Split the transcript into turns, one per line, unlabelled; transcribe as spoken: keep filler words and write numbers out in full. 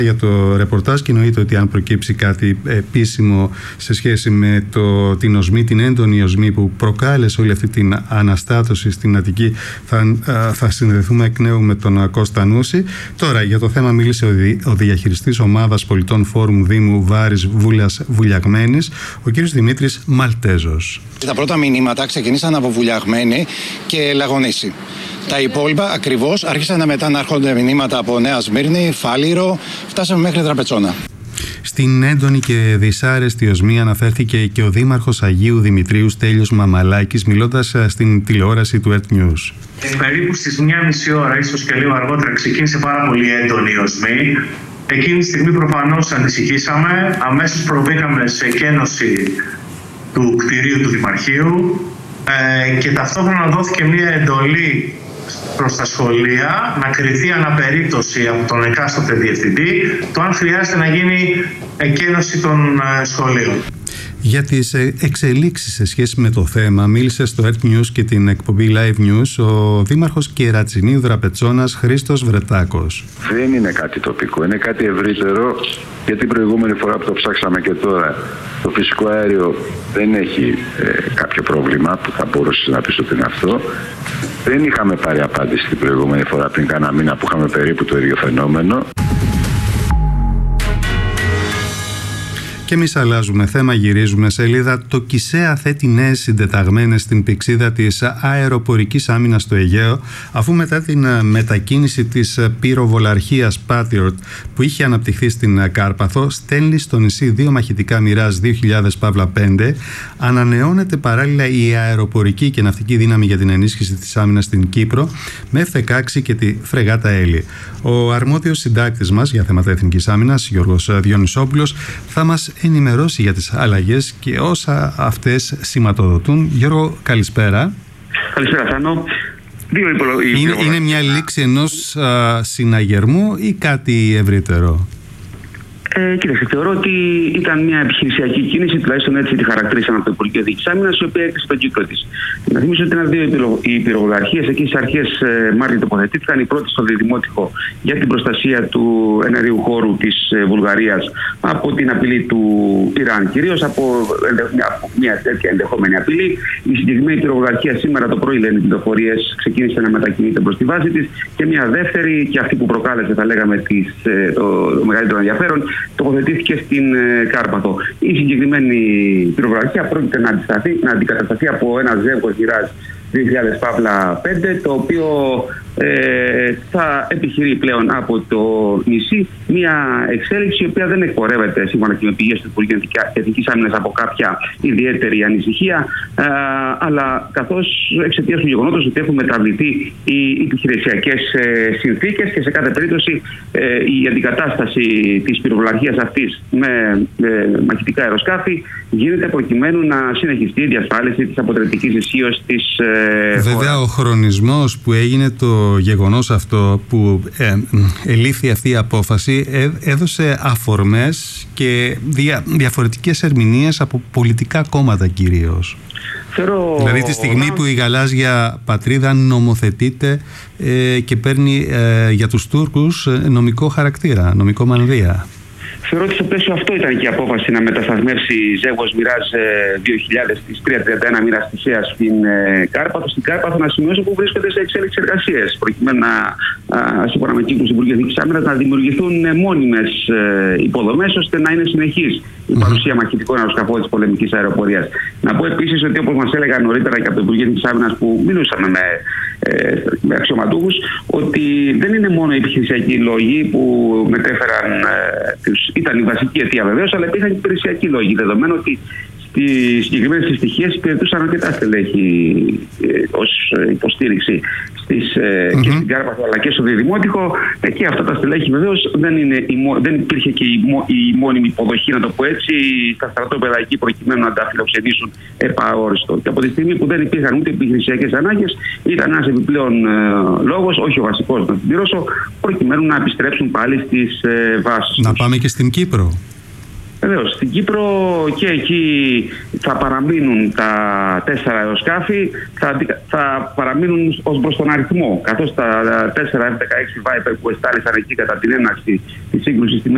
για το ρεπορτάζ και εννοείται ότι αν προκύψει κάτι επίσημο σε σχέση με το, την οσμή, την έντονη οσμή που προκάλεσε όλη αυτή την αναστάτωση στην Αττική, θα, θα συνδεθούμε εκ νέου με τον Κώστα Νούση. Τώρα για το θέμα μίλησε ο, δι, ο διαχειριστής ομάδας πολιτών Φόρουμ Δήμου Βάρης Βούλας Βουλιαγμένης, ο κ. Δημήτρης Μαλτέζος.
Τα πρώτα μηνύματα ξεκινήσαν από Βουλιαγμένη και Λαγονίση. Τα υπόλοιπα ακριβώς άρχισαν μετά να έρχονται μηνύματα από Νέα Σμύρνη, Φάληρο, φτάσαμε μέχρι Τραπετσόνα.
Στην έντονη και δυσάρεστη οσμή αναφέρθηκε και ο Δήμαρχος Αγίου Δημητρίου Στέλιος Μαμαλάκης, μιλώντας στην τηλεόραση του ΕΡΤ News.
Ε, περίπου στις μία μισή ώρα, ίσως και λίγο αργότερα, ξεκίνησε πάρα πολύ έντονη η οσμή. Εκείνη τη στιγμή προφανώς ανησυχήσαμε, αμέσως προβήκαμε σε εκένωση του κτηρίου του Δημαρχείου ε, και ταυτόχρονα δόθηκε μια εντολή προς τα σχολεία να κριθεί αναπερίπτωση από τον εκάστοτε διευθυντή το αν χρειάζεται να γίνει εκένωση των ε, σχολείων.
Για τις εξελίξεις σε σχέση με το θέμα μίλησε στο ΕΡΤ News και την εκπομπή Live News ο Δήμαρχος Κερατσινίου Δραπετσόνας Χρήστος Βρετάκος.
Δεν είναι κάτι τοπικό, είναι κάτι ευρύτερο, γιατί την προηγούμενη φορά που το ψάξαμε και τώρα το φυσικό αέριο δεν έχει ε, κάποιο πρόβλημα που θα μπορούσε να πεις ότι είναι αυτό. Δεν είχαμε πάρει απάντηση την προηγούμενη φορά πριν κάνα μήνα που είχαμε περίπου το ίδιο φαινόμενο.
Και εμείς αλλάζουμε θέμα, γυρίζουμε σελίδα. Το ΚΙΣΕΑ θέτει νέες συντεταγμένες στην πυξίδα της αεροπορικής άμυνας στο Αιγαίο, αφού μετά την μετακίνηση της πυροβολαρχίας Patriot που είχε αναπτυχθεί στην Κάρπαθο, στέλνει στο νησί δύο μαχητικά Mirage δύο χιλιάδες πέντε, ανανεώνεται παράλληλα η αεροπορική και ναυτική δύναμη για την ενίσχυση της άμυνας στην Κύπρο με εφ δεκαέξι και τη φρεγάτα Έλλη. Ο αρμόδιος συντάκτης μας για θέματα εθνικής άμυνας, Γιώργος Διονυσόπουλος, θα μας ενημερώσει για τις αλλαγές και όσα αυτές σηματοδοτούν. Γιώργο, καλησπέρα.
Καλησπέρα, Θάνο. Δύο υπολο...
είναι, είναι μια λήξη ενός α, συναγερμού ή κάτι ευρύτερο?
Ε, κοίταξε, θεωρώ ότι ήταν μια επιχειρησιακή κίνηση, τουλάχιστον έτσι τη χαρακτήρισαν από το Υπουργείο Διοίκησης Άμυνας, η οποία έκλεισε τον κύκλο της. Να θυμίσω ότι ήταν δύο οι πυροβολαρχίες. Εκεί στις αρχές ε, Μάρτιο τοποθετήθηκαν. Η πρώτη στο Διδημότυχο για την προστασία του εναερίου χώρου της ε, Βουλγαρίας από την απειλή του Ιράν, κυρίως από μια, μια τέτοια ενδεχόμενη απειλή. Η συγκεκριμένη πυροβολαρχία σήμερα το πρωί, λένε οι πληροφορίες, ξεκίνησε να μετακινείται προς τη βάση της. Και μια δεύτερη, και αυτή που προκάλεσε, θα λέγαμε, τις, ε, το, το μεγαλύτερο ενδιαφέρον, τοποθετήθηκε στην ε, Κάρπαθο. Η συγκεκριμένη πυροβολαρχία πρόκειται να, αντισταθεί, να αντικατασταθεί από ένα ζεύγος Mirage δύο χιλιάδες πέντε, το οποίο ε, θα επιχειρεί πλέον από το νησί μια εξέλιξη η οποία δεν εκπορεύεται, σύμφωνα και με πηγές του Υπουργείου Εθνικής Άμυνας, από κάποια ιδιαίτερη ανησυχία, ε, αλλά καθώς εξαιτίας του γεγονότος ότι έχουν μεταβληθεί οι επιχειρησιακές ε, συνθήκες και σε κάθε περίπτωση ε, η αντικατάσταση της πυροβολαρχίας αυτής με ε, μαχητικά αεροσκάφη γίνεται προκειμένου να συνεχιστεί η διασφάλιση της αποτρεπτικής ισχύως της ε,
Βέβαια χώρα. Ο χρονισμός που έγινε το γεγονός αυτό, που ε, ελήφθη αυτή η απόφαση, ε, έδωσε αφορμές και δια, διαφορετικές ερμηνείες από πολιτικά κόμματα κυρίως.
Θεωρώ...
Δηλαδή τη στιγμή που η γαλάζια πατρίδα νομοθετείται ε, και παίρνει ε, για τους Τούρκους νομικό χαρακτήρα, νομικό μανδύα.
Θεωρώ ότι στο πλαίσιο αυτό ήταν και η απόφαση να μετασταθμεύσει ζεύγος Mirage δύο χιλιάδες στις τριακόσια τριάντα ένα μοίρα θυσίας στην Κάρπαθο. Στην Κάρπαθο, να σημειώσω, που βρίσκονται σε εξέλιξη εργασίες, προκειμένου να, σύμφωνα με κύκλους του Υπουργείου Εθνικής Άμυνας, να δημιουργηθούν μόνιμες υποδομές ώστε να είναι συνεχής η παρουσία μαχητικών αεροσκαφών της πολεμικής αεροπορίας. Να πω επίσης ότι, όπως μας έλεγαν νωρίτερα και από το Υπουργείο Εθνικής Άμυνας που μιλούσαμε με, ε, με αξιωματούχους, ότι δεν είναι μόνο οι επιχειρησιακοί λόγοι που μετέφεραν ε, τους. Ήταν η βασική αιτία βεβαίως, αλλά υπήρχαν και υπηρεσιακοί λόγοι, δεδομένου ότι στις συγκεκριμένες στοιχείες υπηρετούσαν αρκετά στελέχη ε, ως υποστήριξη στις, ε, mm-hmm. και στην Κάρπαθο αλλά και στο Διδημότυχο. Ε, και αυτά τα στελέχη βεβαίως δεν, είναι η, δεν υπήρχε και η, η μόνιμη υποδοχή, να το πω έτσι, στα στρατόπεδα εκεί προκειμένου να τα φιλοξενήσουν επαόριστο. Και από τη στιγμή που δεν υπήρχαν ούτε επιχειρησιακές ανάγκες, ήταν ένας επιπλέον ε, λόγος, όχι ο βασικός, να την πληρώσω, προκειμένου να επιστρέψουν πάλι στις ε, βάσεις.
Να πάμε και στην Κύπρο.
Βεβαίως, στην Κύπρο και εκεί θα παραμείνουν τα τέσσερα αεροσκάφη, θα, θα παραμείνουν ως προς τον αριθμό, καθώς τα τέσσερα εφ δεκαέξι Viper που εστάλησαν εκεί κατά την έναρξη της σύγκρουσης στη